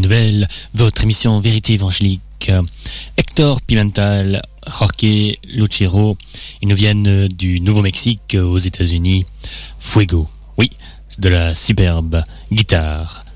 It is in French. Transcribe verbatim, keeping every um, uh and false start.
Nouvelle, votre émission Vérité évangélique. Hector Pimental, Jorge Lucero, ils nous viennent du Nouveau-Mexique aux États-Unis. Fuego, oui, de la superbe guitare.